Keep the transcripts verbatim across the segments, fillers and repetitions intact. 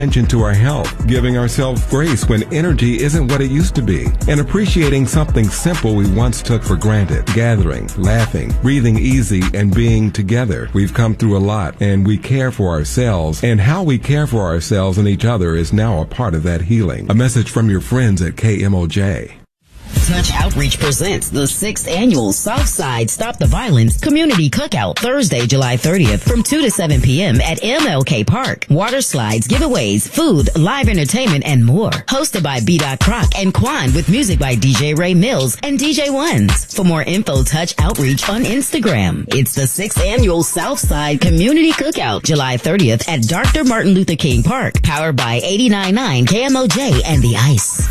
Attention to our health, giving ourselves grace when energy isn't what it used to be, and appreciating something simple we once took for granted. Gathering, laughing, breathing easy, and being together. We've come through a lot, and we care for ourselves, and how we care for ourselves and each other is now a part of that healing. A message from your friends at K M O J. Touch Outreach presents the sixth annual Southside Stop the Violence Community Cookout, Thursday, July thirtieth from two to seven p.m. at M L K Park. Water slides, giveaways, food, live entertainment, and more. Hosted by B. Croc and Quan with music by D J Ray Mills and D J Ones. For more info, Touch Outreach on Instagram. It's the sixth annual Southside Community Cookout, July thirtieth at Doctor Martin Luther King Park. Powered by eighty-nine point nine K M O J and The Ice.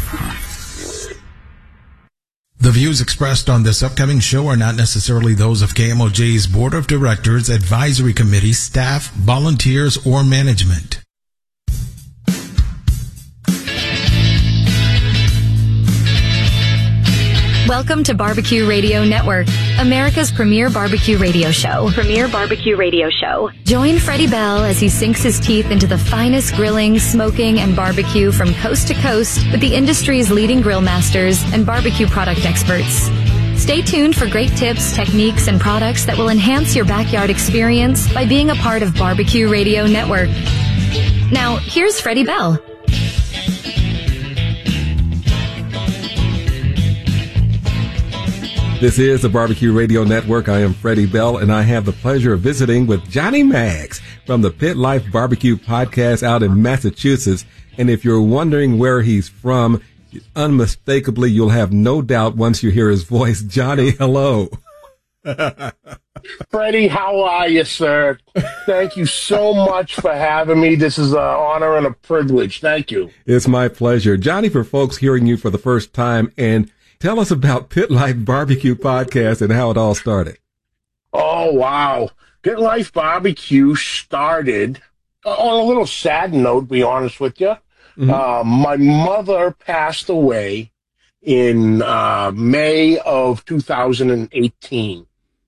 The views expressed on this upcoming show are not necessarily those of K M O J's Board of Directors, Advisory Committee, staff, volunteers, or management. Welcome to Barbecue Radio Network, America's premier barbecue radio show. Premier barbecue radio show. Join Freddie Bell as he sinks his teeth into the finest grilling, smoking, and barbecue from coast to coast with the industry's leading grill masters and barbecue product experts. Stay tuned for great tips, techniques, and products that will enhance your backyard experience by being a part of Barbecue Radio Network. Now, here's Freddie Bell. This is the Barbecue Radio Network. I am Freddie Bell, and I have the pleasure of visiting with Johnny Maggs from the Pit Life Barbecue Podcast out in Massachusetts. And if you're wondering where he's from, unmistakably, you'll have no doubt once you hear his voice. Johnny, hello. Freddie, how are you, sir? Thank you so much for having me. This is an honor and a privilege. Thank you. It's my pleasure. Johnny, for folks hearing you for the first time, and tell us about Pit Life Barbecue Podcast and how it all started. Oh, wow. Pit Life Barbecue started, uh, on a little sad note, to be honest with you. Mm-hmm. Uh, my mother passed away in uh, May of two thousand eighteen.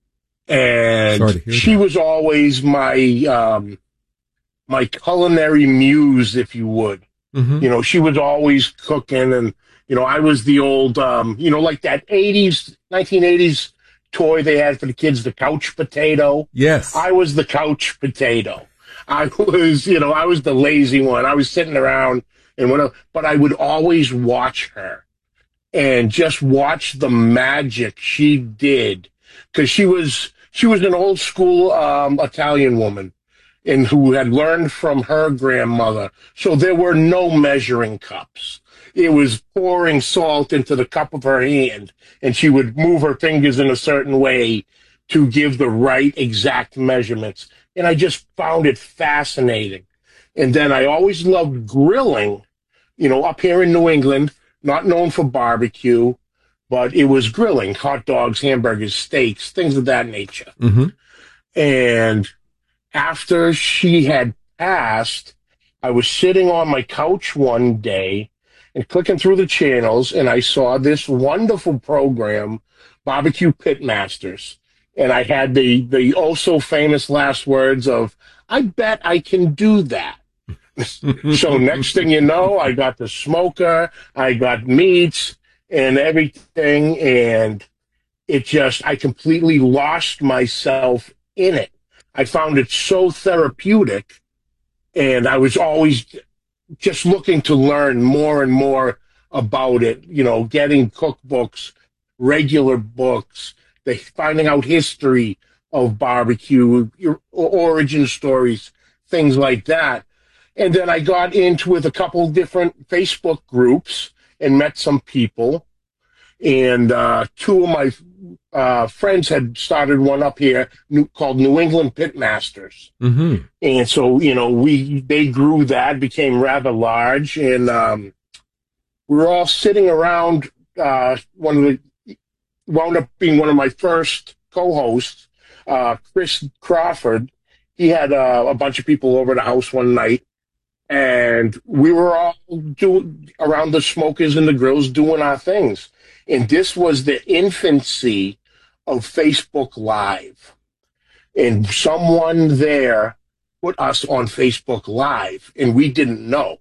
And she was always my um, my culinary muse, if you would. Mm-hmm. You know, she was always cooking, and you know, I was the old, um, you know, like that eighties, nineteen eighties toy they had for the kids, the couch potato. Yes. I was the couch potato. I was, you know, I was the lazy one. I was sitting around and whatever, but I would always watch her and just watch the magic she did. Cause she was, she was an old school, um, Italian woman, and who had learned from her grandmother. So there were no measuring cups. It was pouring salt into the cup of her hand, and she would move her fingers in a certain way to give the right exact measurements. And I just found it fascinating. And then I always loved grilling, you know, up here in New England, not known for barbecue, but it was grilling, hot dogs, hamburgers, steaks, things of that nature. Mm-hmm. And after she had passed, I was sitting on my couch one day and clicking through the channels, and I saw this wonderful program, Barbecue Pit Masters. And I had the, the also famous last words of, I bet I can do that. So next thing you know, I got the smoker, I got meats and everything, and it just, I completely lost myself in it. I found it so therapeutic, and I was always just looking to learn more and more about it, you know, getting cookbooks, regular books, the finding out history of barbecue, your origin stories, things like that. And then I got into with a couple different Facebook groups and met some people. And uh, two of my uh, friends had started one up here new, called New England Pit Masters. Mm-hmm. And so, you know, we they grew that, became rather large. And um, we were all sitting around. Uh, one of the wound up being one of my first co-hosts, uh, Chris Crawford. He had uh, a bunch of people over at the house one night. And we were all doing around the smokers and the grills doing our things. And this was the infancy of Facebook Live. And someone there put us on Facebook Live, and we didn't know.